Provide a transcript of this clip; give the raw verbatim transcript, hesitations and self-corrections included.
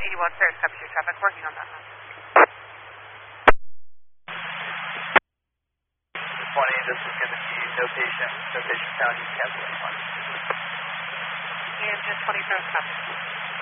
eighty-one Ferris, copy your traffic, working on that now. twenty, this is going to be no patient, no patient found, you cancel one. And just twenty Ferris, copy.